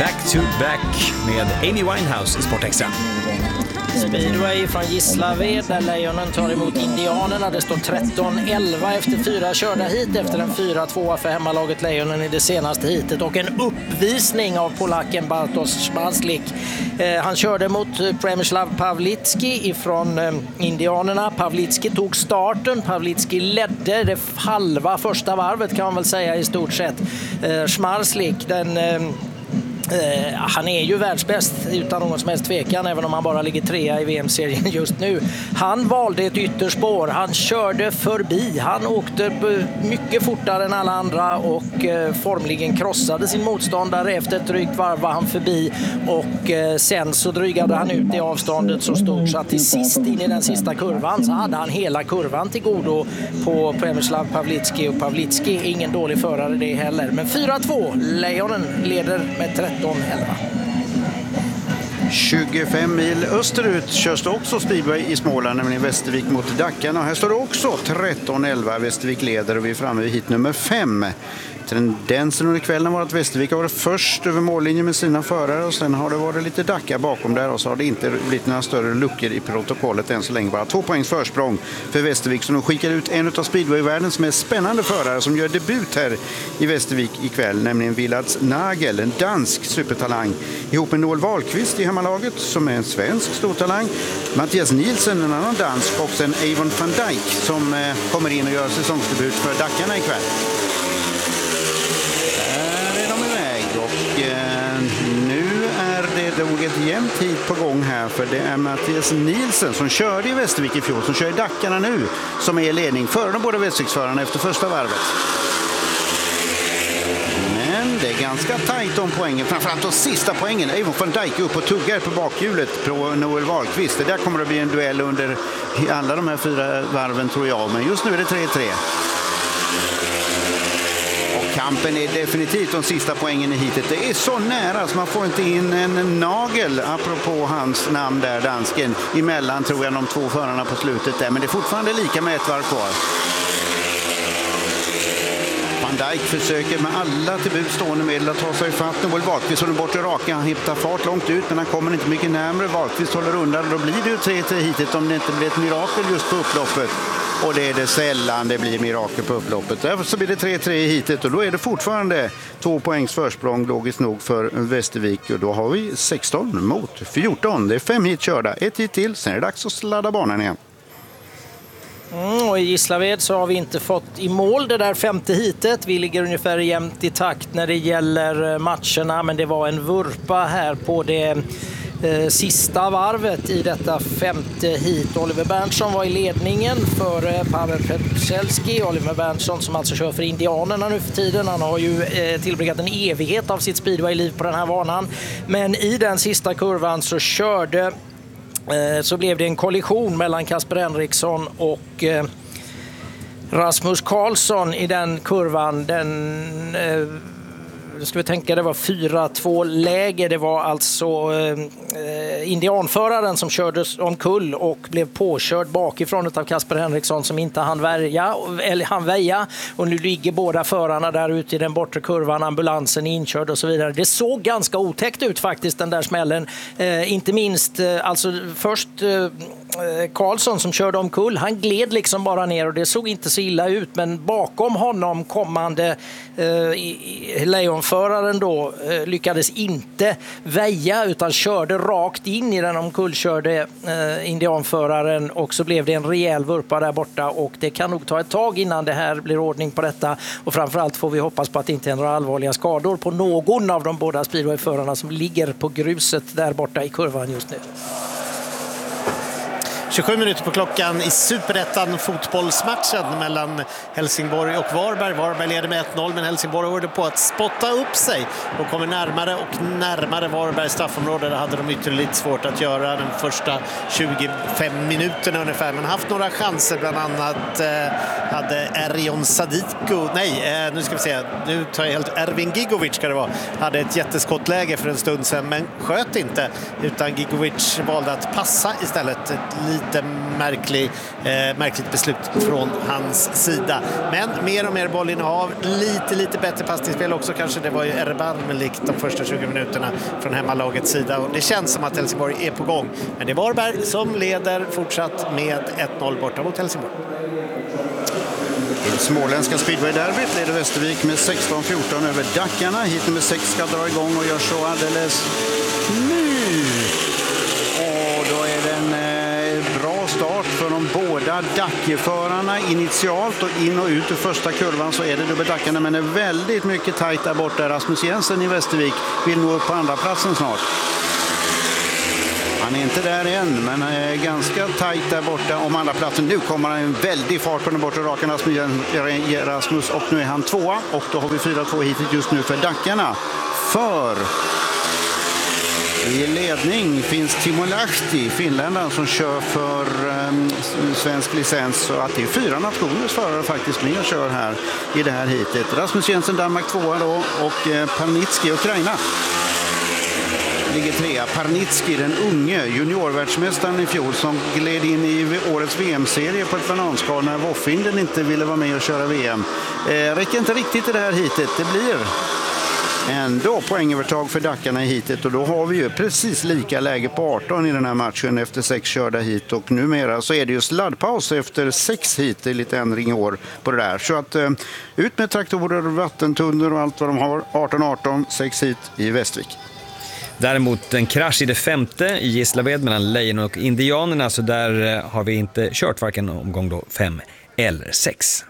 Back to Back med Amy Winehouse i Sportextra. Speedway från Gislaved där Lejonen tar emot Indianerna. Det står 13-11 efter 4 körda hit efter en 4-2 för hemmalaget Lejonen i det senaste hitet och en uppvisning av polacken Bartosz Szmaslik. Han körde mot Przemysław Pawlicki ifrån Indianerna. Pawlicki tog starten. Pawlicki ledde det halva första varvet kan man väl säga i stort sett. Szmaslik, han är ju världsbäst utan någon som helst tvekan, även om han bara ligger 3 i VM-serien just nu. Han valde ett ytterspår, han körde förbi, han åkte mycket fortare än alla andra och formligen krossade sin motståndare. Efter ett drygt varv var han förbi och sen så drygade han ut i avståndet så stort så att till sist in i den sista kurvan så hade han hela kurvan till godo på Przemysław Pawlicki, och Pawlicki är ingen dålig förare det heller. Men 4-2, Lejonen leder med 13-11. 25 mil österut körs det också speedway i Småland, nämligen Västervik mot Dackarna. Här står det också 13-11. Västervik leder och vi är framme vid hit nummer 5. Tendensen under kvällen var att Västervik har varit först över mållinjen med sina förare och sen har det varit lite Dackar bakom där och så har det inte blivit några större luckor i protokollet än så länge. Bara 2 poängs försprång för Västervik som skickar ut en av speedway-världens mest spännande förare som gör debut här i Västervik ikväll, nämligen Villads Nagel, en dansk supertalang ihop med Noel Wahlqvist i hemmalaget som är en svensk stortalang. Mattias Nielsen, en annan dansk, och sen Avon van Dijk som kommer in och gör säsongsdebut för Dackarna ikväll. Nu är det nog ett jämnt hit på gång här, för det är Mattias Nielsen som körde i Västervik i fjol, som kör i Dackarna nu, som är i ledning före de båda Västerviksförarna efter första varvet. Men det är ganska tajt om poängen, framförallt de sista poängen. Avon van Dijk upp och tuggar på bakhjulet på Noel Wahlqvist. Det där kommer att bli en duell under alla de här 4 varven tror jag, men just nu är det 3-3. Kampen är definitivt de sista poängen i hitet. Det är så nära så man får inte in en nagel, apropå hans namn där, dansken, emellan tror jag de 2 förarna på slutet där. Men det är fortfarande lika med 1 varv kvar. Van Dijk försöker med alla till buds stående medel att ta sig ifatt Noel Wahlqvist och den bortre raka. Han hittar fart långt ut men han kommer inte mycket närmare. Wahlqvist håller undan och då blir det ju 3-3 hitet om det inte blir ett mirakel just på upploppet. Och det är det sällan det blir mirakel på upploppet. Därför så blir det 3-3 i hitet och då är det fortfarande 2 poängs försprång logiskt nog för Västervik. Och då har vi 16 mot 14. Det är 5 hit körda, 1 hit till, sen är det dags att sladda banan igen. Och i Gislaved så har vi inte fått i mål det där 5:e hitet. Vi ligger ungefär jämnt i takt när det gäller matcherna, men det var en vurpa här på det sista varvet i detta 5:e hit. Oliver Berntsson var i ledningen för Paweł Petrzelski. Oliver Berntsson som alltså kör för Indianerna nu för tiden. Han har ju tillbringat en evighet av sitt speedway-liv på den här banan. Men i den sista kurvan så blev det en kollision mellan Kasper Henriksson och Rasmus Karlsson i den kurvan. Ska vi tänka, det var 4-2 läge. Det var alltså indianföraren som kördes omkull och blev påkörd bakifrån av Kasper Henriksson som inte hann väja. Och nu ligger båda förarna där ute i den bortre kurvan, ambulansen är inkörd och så vidare. Det såg ganska otäckt ut faktiskt, den där smällen. Inte minst, alltså först Karlsson som körde omkull, han gled liksom bara ner och det såg inte så illa ut, men bakom honom kommande lejonföraren då lyckades inte väja utan körde rakt in i den omkullkörde indianföraren och så blev det en rejäl vurpa där borta och det kan nog ta ett tag innan det här blir ordning på detta och framförallt får vi hoppas på att det inte är några allvarliga skador på någon av de båda speedwayförarna som ligger på gruset där borta i kurvan just nu. 27 minuter på klockan i Superettan fotbollsmatchen mellan Helsingborg och Varberg. Varberg leder med 1-0 men Helsingborg håller på att spotta upp sig och kommer närmare och närmare Varbergs straffområde. Där hade de ytterligt svårt att göra den första 25 minuterna ungefär. Men haft några chanser, bland annat hade Erjon Sadiko, nu tar jag helt, Ervin Gigovic ska det vara, hade ett jätteskottläge för en stund sedan men sköt inte, utan Gigovic valde att passa istället. Ett lite märkligt beslut från hans sida. Men mer och mer bollinnehav, lite bättre passningsspel också kanske. Det var ju erbarmligt de första 20 minuterna från hemmalagets sida och det känns som att Helsingborg är på gång. Men det är Varberg som leder fortsatt med 1-0 borta mot Helsingborg. I småländska speedway-derbyt leder Västervik med 16-14 över Dackarna. Hit nummer 6 ska dra igång och gör så alldeles nu. Och då är det en bra start för de båda Dackeförarna initialt och in och ut ur första kurvan så är det dubbel Dackarna, men det är väldigt mycket tajt där borta. Rasmus Jensen i Västervik vill nå upp på andra platsen snart. Han är inte där än, men han är ganska tajt där borta om andra platsen. Nu kommer han en väldig fart på den bortre raken Rasmus och nu är han tvåa. Och då har vi 4-2 hittills just nu för Dackarna. För i ledning finns Timo Lahti, finländaren som kör för svensk licens. Så att det är 4 nationers förare faktiskt med och kör här i det här hitet. Rasmus Jensen, Danmark tvåa då och Parnitski, Ukraina ligger trea. Parnitski, den unge juniorvärldsmästaren i fjol som gled in i årets VM-serie på ett bananskal när Woffinden inte ville vara med och köra VM. Räcker inte riktigt i det här hitet. Det blir ändå poängövertag för Dackarna i hitet och då har vi ju precis lika läge på 18 i den här matchen efter 6 körda hit och numera så är det ju sladdpaus efter 6 hit. Det är lite ändring i år på det där. Så att ut med traktorer, vattentunnor och allt vad de har. 18-18, 6 hit i Västervik. Däremot en krasch i det 5:e i Gislaved mellan Lejonen och Indianerna, så där har vi inte kört varken omgång då 5 eller 6.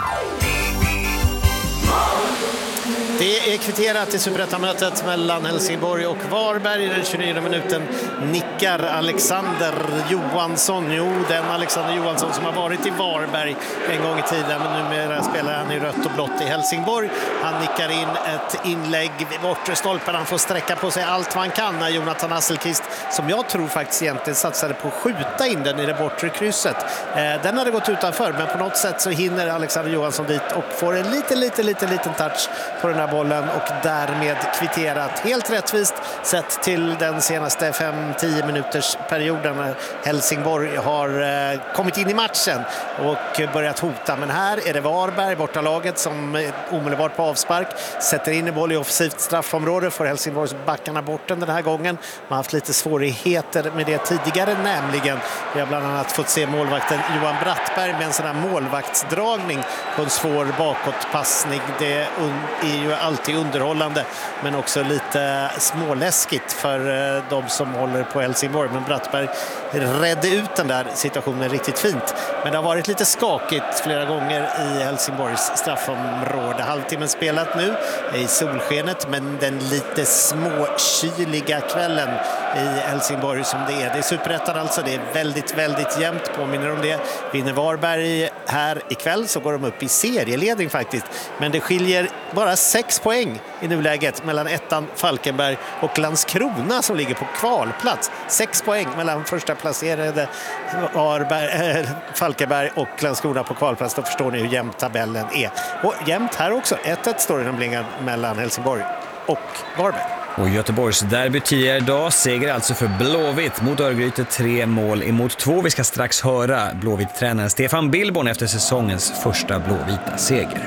Det är kvitterat i Superettan-mötet mellan Helsingborg och Varberg. I den 29 minuten nickar Alexander Johansson. Jo, den Alexander Johansson som har varit i Varberg en gång i tiden, men numera spelar han i rött och blått i Helsingborg. Han nickar in ett inlägg vid bortre stolpen. Han får sträcka på sig allt vad han kan när Jonathan Asselqvist, som jag tror faktiskt egentligen satsade på att skjuta in den i det bortre krysset. Den hade gått utanför, men på något sätt så hinner Alexander Johansson dit och får en liten touch på den här bollen och därmed kvitterat helt rättvist sett till den senaste 5-10 minuters perioden när Helsingborg har kommit in i matchen och börjat hota. Men här är det Varberg, bortalaget, som omedelbart på avspark sätter in i boll i offensivt straffområde för Helsingborgs backarna bort den här gången. Man har haft lite svårigheter med det tidigare, nämligen vi har bland annat fått se målvakten Johan Brattberg med en sån här målvaktsdragning på en svår bakåtpassning. Det är ju alltid underhållande men också lite småläskigt för de som håller på Helsingborg. Men Brattberg redde ut den där situationen riktigt fint. Men det har varit lite skakigt flera gånger i Helsingborgs straffområde. Halvtimmen spelat nu i solskenet, men den lite småkyliga kvällen i Helsingborg som det är. Det är Superettan alltså, det är väldigt jämnt, påminner om det. Vinner Varberg här ikväll så går de upp i serieledning faktiskt. Men det skiljer bara 6 poäng i nuläget mellan ettan Falkenberg och Landskrona som ligger på kvalplats. 6 poäng mellan första placerade Falkenberg och Landskrona på kvalplats. Då förstår ni hur jämnt tabellen är. Och jämnt här också. 1-1 står det nämligen mellan Helsingborg och Varberg. Och Göteborgs derby tidigare idag, seger alltså för Blåvitt mot Örgryte, 3 mål emot 2. Vi ska strax höra Blåvitt-tränaren Stefan Billborn efter säsongens första blåvita seger.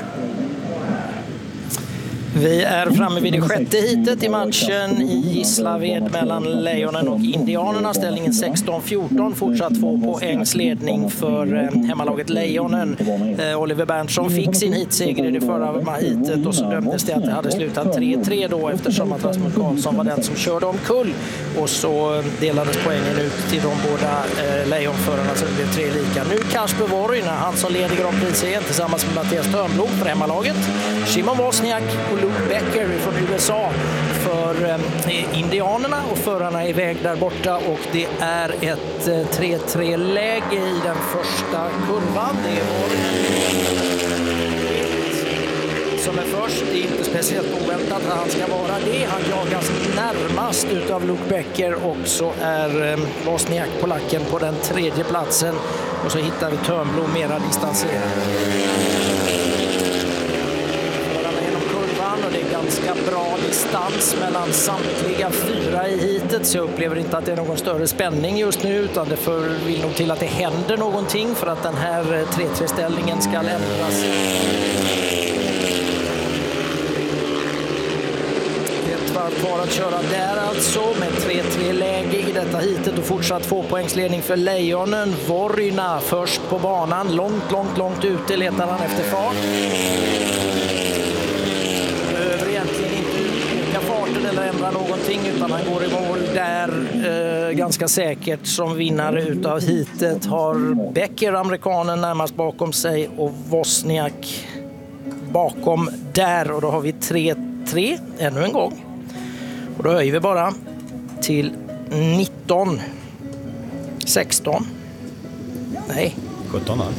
Vi är framme vid det 6:e hitet i matchen i Gislaved mellan Lejonen och Indianerna. Ställningen 16-14, fortsatt 2 poängs ledning för hemmalaget Lejonen. Oliver Berntsson fick sin hitseger i det förra hitet och så dömdes det att det hade slutat 3-3 då eftersom att Rasmus Karlsson var den som körde omkull. Och så delades poängen ut till de båda lejonförarna så det blev 3 lika. Nu Kasper Woryn, han som leder Grand Prix-serien tillsammans med Mattias Törnblom för hemmalaget. Simon Wozniak och Luke Becker från USA för Indianerna och förarna är iväg där borta och det är ett 3-3-läge i den första kurvan. Det är som är först. Det är inte speciellt oväntat att han ska vara det. Han jagas närmast utav Luke Becker och så är Wozniak polacken på den 3:e platsen och så hittar vi Törnblom mera distanserad. Och det är ganska bra distans mellan samtliga 4 i hitet, så jag upplever inte att det är någon större spänning just nu, utan det vill nog till att det händer någonting för att den här 3-3-ställningen ska ändras. Ett varv kvar att köra där alltså, med 3-3-läge i detta hitet och fortsatt 2-poängsledning för Lejonen. Vorina först på banan, långt ute letar han efter fart. Behöver egentligen inte öka farten eller ändra någonting, utan han går i mål där ganska säkert som vinnare utav hitet. Har Becker, amerikanen, närmast bakom sig och Wozniak bakom där, och då har vi 3-3 ännu en gång. Och då höjer vi bara till 19, 16, nej 17 va?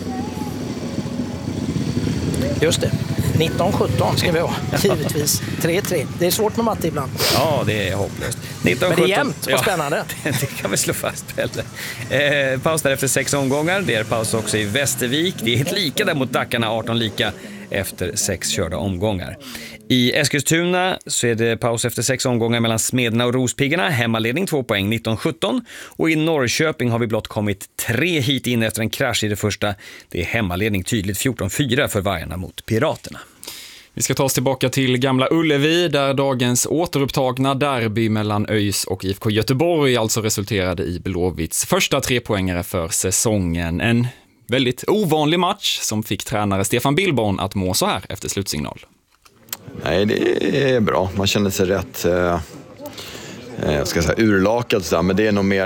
Just det, 19-17 ska vi ha, givetvis. 3-3, det är svårt med matte ibland. Ja, det är hopplöst. 19-17. Men det är jämnt, vad spännande. Det kan vi slå fast, Pelle. Paus där efter 6 omgångar. Det är paus också i Västervik. Det är helt lika där mot Dackarna, 18 lika efter 6 körda omgångar. I Eskilstuna så är det paus efter 6 omgångar mellan Smedna och Rospiggarna. Hemmaledning 2 poäng, 19-17. Och i Norrköping har vi blott kommit 3 hit in efter en krasch i det första. Det är hemmaledning tydligt 14-4 för Vargarna mot Piraterna. Vi ska ta oss tillbaka till Gamla Ullevi där dagens återupptagna derby mellan ÖIS och IFK Göteborg alltså resulterade i Blåvitts första 3-poängare för säsongen. En väldigt ovanlig match som fick tränare Stefan Billborn att må så här efter slutsignal. Nej, det är bra. Man känner sig rätt jag ska säga urlakad så där, men det är nog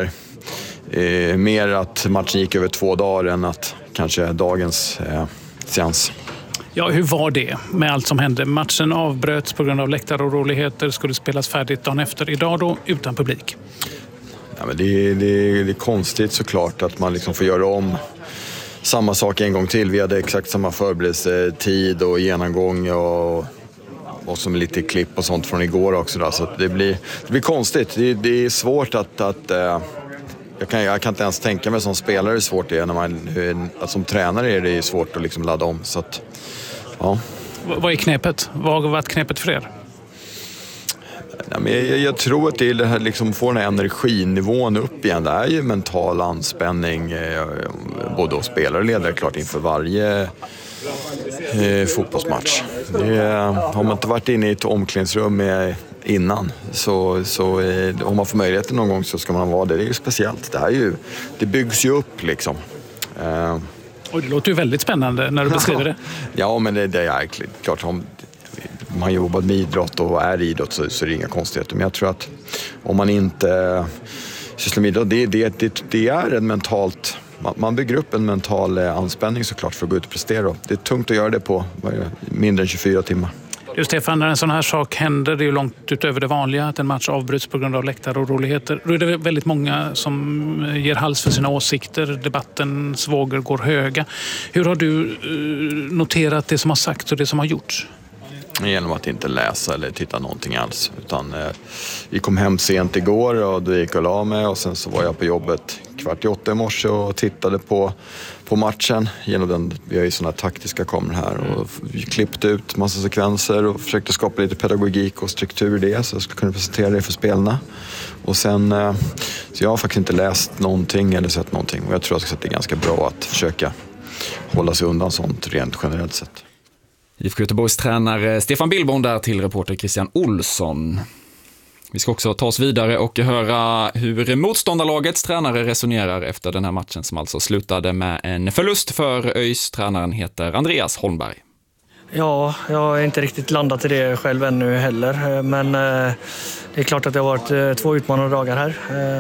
mer att matchen gick över 2 dagar än att kanske dagens seans. Ja, hur var det med allt som hände? Matchen avbröts på grund av läktaroroligheter, skulle spelas färdigt dagen efter. Idag då utan publik. Ja, men det är konstigt såklart att man liksom får göra om samma sak en gång till. Vi hade exakt samma förberedelsetid och genomgång och som lite klipp och sånt från igår också. Då. Så att det blir konstigt. Det är svårt att jag kan inte ens tänka mig som spelare hur svårt det är. Att som tränare är det svårt att liksom ladda om. Så att, ja. Vad är knepet? Vad har varit knepet för er? Ja, men jag tror att det är det här liksom får den här energinivån upp igen. Det är ju mental anspänning både hos spelare och ledare klart inför varje fotbollsmatch. Har man inte varit inne i ett omklädningsrum innan så om man får möjligheten någon gång så ska man vara det. Det är ju speciellt. Det byggs ju upp liksom. Och det låter ju väldigt spännande när du beskriver det. Ja, men det är klart om man jobbar med idrott och är idrott så är det inga konstigheter. Men jag tror att om man inte sysslar med idrott, det är en mentalt... Man bygger upp en mental anspänning såklart för att gå ut och prestera. Det är tungt att göra det på mindre än 24 timmar. Du Stefan, när en sån här sak händer, det är ju långt utöver det vanliga att en match avbryts på grund av läktaroroligheter. Då är det väldigt många som ger hals för sina åsikter. Debattens vågor går höga. Hur har du noterat det som har sagts och det som har gjorts? Genom att inte läsa eller titta någonting alls. Utan, vi kom hem sent igår och då gick jag och la mig och sen så var jag på jobbet 7:45 i morse och tittade på matchen. Vi har ju sådana taktiska kameror här och vi klippte ut massa sekvenser och försökte skapa lite pedagogik och struktur i det så jag skulle kunna presentera det för spelarna. Och sen, så jag har faktiskt inte läst någonting eller sett någonting och jag tror att det är ganska bra att försöka hålla sig undan sånt rent generellt sett. IFK Göteborgs tränare Stefan Billborn där till reporter Christian Olsson. Vi ska också ta oss vidare och höra hur motståndarlagets tränare resonerar efter den här matchen som alltså slutade med en förlust för ÖIS. Tränaren heter Andreas Holmberg. Ja, jag har inte riktigt landat i det själv ännu heller. Men det är klart att det har varit 2 utmanande dagar här.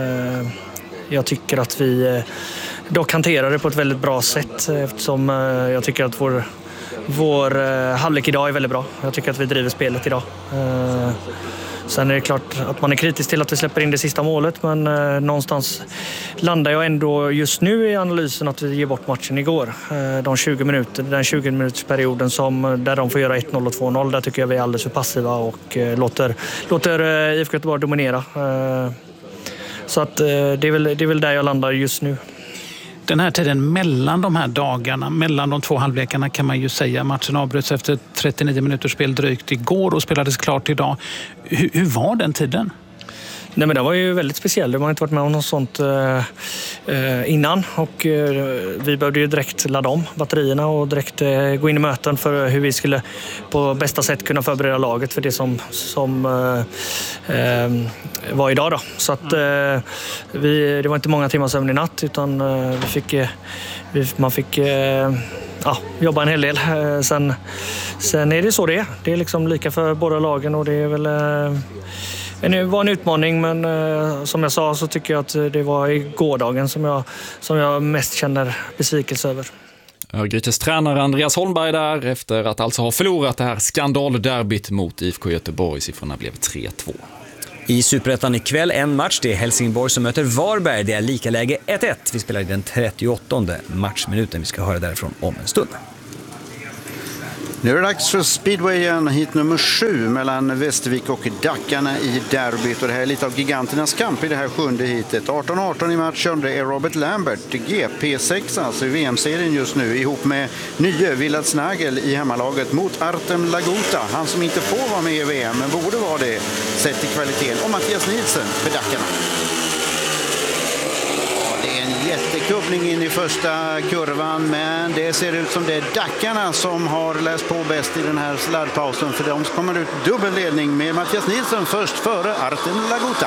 Jag tycker att vi dock hanterar det på ett väldigt bra sätt eftersom jag tycker att vår halvlek idag är väldigt bra. Jag tycker att vi driver spelet idag. Sen är det klart att man är kritisk till att vi släpper in det sista målet, men någonstans landar jag ändå just nu i analysen att vi ger bort matchen igår. Den 20-minutersperioden där de får göra 1-0 och 2-0, där tycker jag vi är alldeles för passiva och låter IFK Göteborg dominera. Så att det är väl där jag landar just nu. den här tiden mellan de här dagarna, mellan de 2 halvlekarna kan man ju säga. Matchen avbröts efter 39 minuters spel drygt igår och spelades klart idag. Hur var den tiden? Nej, men det var ju väldigt speciellt. Det har inte varit med om något sånt innan. Och vi behövde ju direkt ladda om batterierna och direkt gå in i möten för hur vi skulle på bästa sätt kunna förbereda laget för det som var idag då. Så att det var inte många timmar sömn i natt, utan man fick jobba en hel del. Sen är det så det är. Det är liksom lika för båda lagen och det är väl... Det var en utmaning, men som jag sa så tycker jag att det var i gårdagen som jag mest känner besvikelse över. Örgrytes tränare Andreas Holmberg där efter att alltså ha förlorat det här skandalderbyt mot IFK Göteborg. Siffrorna blev 3-2. I Superettan ikväll en match, det är Helsingborg som möter Varberg. Det är lika läge 1-1. Vi spelar i den 38:e matchminuten. Vi ska höra därifrån om en stund. Nu är det dags för speedwayen, hit nummer 7 mellan Västervik och Dackarna i derbyt. Och det här är lite av giganternas kamp i det här 7:e hitet. 18-18 i matchen, det är Robert Lambert, GP6 alltså i VM-serien just nu, ihop med nye Willard Snagel i hemmalaget mot Artem Lagota. Han som inte får vara med i VM, men borde vara det sett till kvaliteten. Och Mattias Nilsen för Dackarna. Jättekuppling in i första kurvan, men det ser ut som det är Dackarna som har läst på bäst i den här sladdpausen, för de kommer ut dubbelledning med Mattias Nilsen först före Artem Lagota.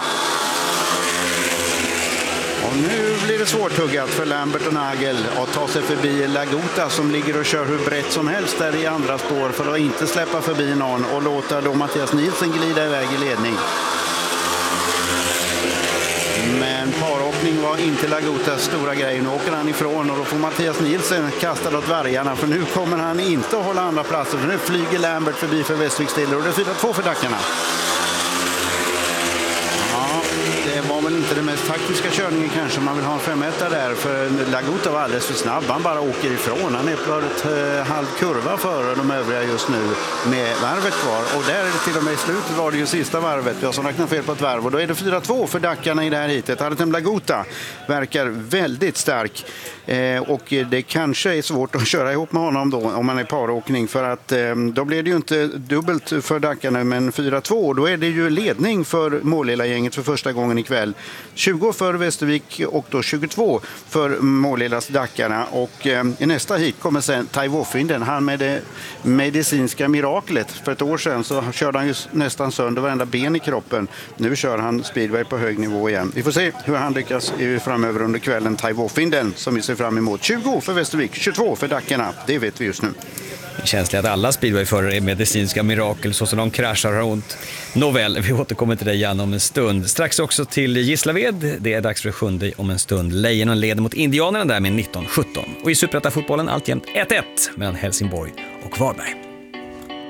Och nu blir det svårtuggat för Lambert och Nagel att ta sig förbi Lagota som ligger och kör hur brett som helst där i andra spår för att inte släppa förbi någon och låta då Mattias Nilsen glida iväg i ledning. Men paråkning var inte Lagotas stora grej. Nu åker han ifrån och då får Mattias Nilsen kasta åt vargarna, för nu kommer han inte att hålla andra platser, för nu flyger Lambert förbi för Västervik Stiller och det är 4-2 för Dackarna. Det var väl inte den mest taktiska körningen kanske. Man vill ha en 5-1 där, för Lagota var alldeles för snabb. Han bara åker ifrån. Han är på ett halv kurva före de övriga just nu med varvet kvar. Och där är det till och med i slutet var det ju sista varvet. Jag som räknar fel på ett varv. Och då är det 4-2 för Dackarna i det här hitet. Artem Lagota verkar väldigt stark. Och det kanske är svårt att köra ihop med honom då om man är paråkning, för att då blir det ju inte dubbelt för Dackarna, men 4-2. Då är det ju ledning för Målilla-gänget för första gången ikväll. 20 för Västervik och då 22 för Målillas Dackarna. Och i nästa hit kommer sen Taiwo Finden, han med det medicinska miraklet. För ett år sedan så körde han ju nästan sönder varenda ben i kroppen. Nu kör han speedway på hög nivå igen. Vi får se hur han lyckas framöver under kvällen. Taiwo Finden som vi ser fram emot. 20 för Västervik, 22 för Dackarna. Det vet vi just nu. Känsligt att alla speedwayförare är medicinska mirakel så som de kraschar har ont. Nåväl, vi återkommer till dig igen om en stund. Strax också till Gislaved. Det är dags för 7:e om en stund. Lejonen leder mot Indianerna där med 19-17. Och i Superettan-fotbollen alltjämt 1-1 mellan Helsingborg och Varberg.